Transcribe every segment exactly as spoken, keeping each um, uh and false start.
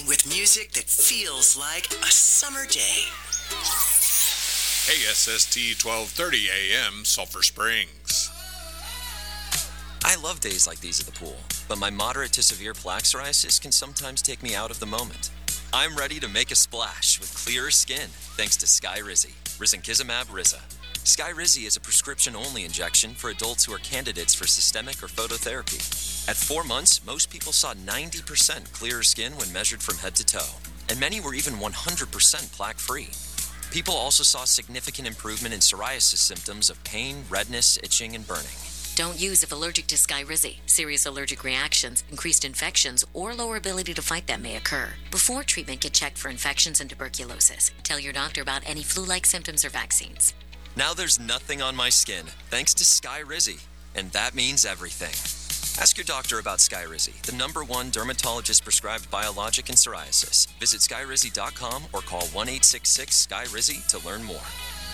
morning with music that feels like a summer day. K S S T twelve thirty A M, Sulphur Springs. I love days like these at the pool, but my moderate to severe plaque psoriasis can sometimes take me out of the moment. I'm ready to make a splash with clearer skin thanks to Skyrizi, risankizumab Riza. Skyrizi is a prescription-only injection for adults who are candidates for systemic or phototherapy. At four months, most people saw ninety percent clearer skin when measured from head to toe, and many were even one hundred percent plaque-free. People also saw significant improvement in psoriasis symptoms of pain, redness, itching, and burning. Don't use if allergic to Skyrizi. Serious allergic reactions, increased infections, or lower ability to fight them may occur. Before treatment, get checked for infections and tuberculosis. Tell your doctor about any flu-like symptoms or vaccines. Now there's nothing on my skin, thanks to Skyrizi, and that means everything. Ask your doctor about Skyrizi, the number one dermatologist-prescribed biologic in psoriasis. Visit skyrizi dot com or call one eight six six Skyrizi to learn more.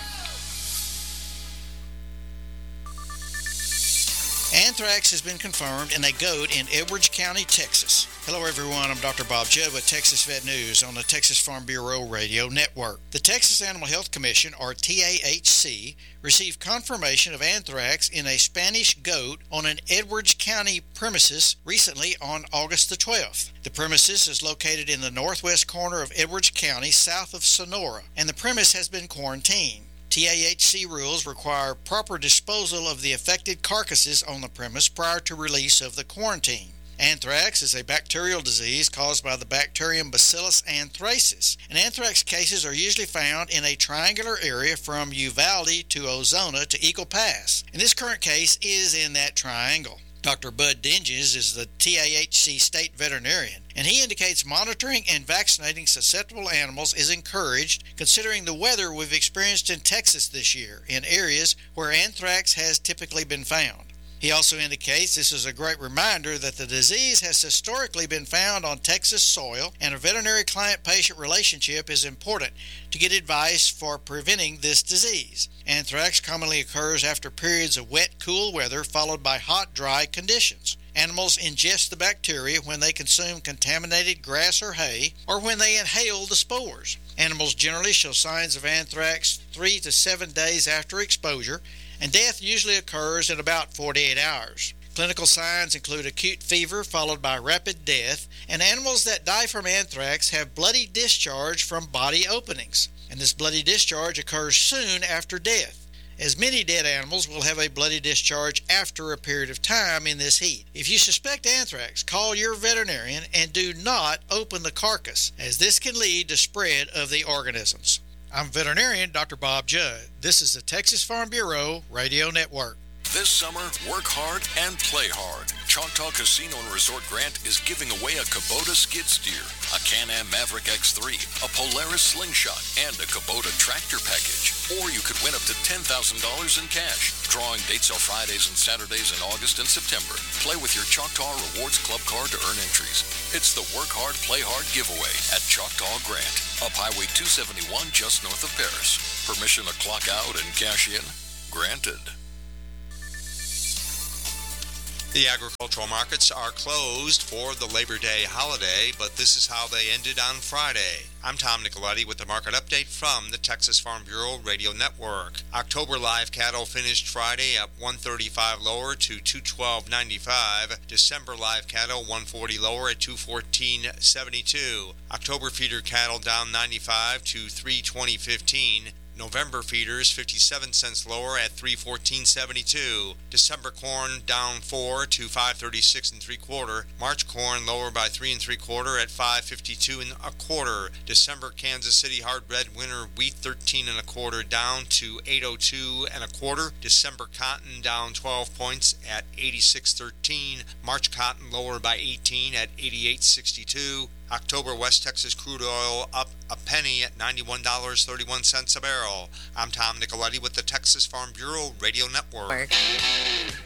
Anthrax has been confirmed in a goat in Edwards County, Texas. Hello everyone, I'm Doctor Bob Judd with Texas Vet News on the Texas Farm Bureau Radio Network. The Texas Animal Health Commission, or T A H C, received confirmation of anthrax in a Spanish goat on an Edwards County premises recently on August the twelfth. The premises is located in the northwest corner of Edwards County, south of Sonora, and the premise has been quarantined. T A H C rules require proper disposal of the affected carcasses on the premise prior to release of the quarantine. Anthrax is a bacterial disease caused by the bacterium Bacillus anthracis, and anthrax cases are usually found in a triangular area from Uvalde to Ozona to Eagle Pass, and this current case is in that triangle. Doctor Bud Dinges is the T A H C state veterinarian, and he indicates monitoring and vaccinating susceptible animals is encouraged considering the weather we've experienced in Texas this year in areas where anthrax has typically been found. He also indicates this is a great reminder that the disease has historically been found on Texas soil, and a veterinary client-patient relationship is important to get advice for preventing this disease. Anthrax commonly occurs after periods of wet, cool weather followed by hot, dry conditions. Animals ingest the bacteria when they consume contaminated grass or hay, or when they inhale the spores. Animals generally show signs of anthrax three to seven days after exposure, and death usually occurs in about forty-eight hours. Clinical signs include acute fever followed by rapid death, and animals that die from anthrax have bloody discharge from body openings, and this bloody discharge occurs soon after death, as many dead animals will have a bloody discharge after a period of time in this heat. If you suspect anthrax, call your veterinarian and do not open the carcass, as this can lead to spread of the organisms. I'm veterinarian Doctor Bob Judd. This is the Texas Farm Bureau Radio Network. This summer, work hard and play hard. Choctaw Casino and Resort Grant is giving away a Kubota skid steer, a Can-Am Maverick X three, a Polaris Slingshot, and a Kubota tractor package. Or you could win up to ten thousand dollars in cash. Drawing dates are Fridays and Saturdays in August and September. Play with your Choctaw Rewards Club card to earn entries. It's the Work Hard, Play Hard giveaway at Choctaw Grant, up Highway two seventy-one just north of Paris. Permission to clock out and cash in? Granted. The agricultural markets are closed for the Labor Day holiday, but this is how they ended on Friday. I'm Tom Nicoletti with the market update from the Texas Farm Bureau Radio Network. October live cattle finished Friday up one thirty-five lower to two twelve ninety-five. December live cattle one forty lower at two fourteen seventy-two. October feeder cattle down ninety-five to three twenty fifteen. November feeders fifty-seven cents lower at three fourteen seventy-two. December corn down four to five thirty-six and three quarter. March corn lower by three and three quarter at five fifty-two and a quarter. December Kansas City hard red winter wheat thirteen and a quarter down to eight oh two and a quarter. December cotton down twelve points at eighty-six thirteen. March cotton lower by eighteen at eighty-eight sixty-two. October West Texas crude oil up a penny at ninety-one dollars and thirty-one cents a barrel. I'm Tom Nicoletti with the Texas Farm Bureau Radio Network.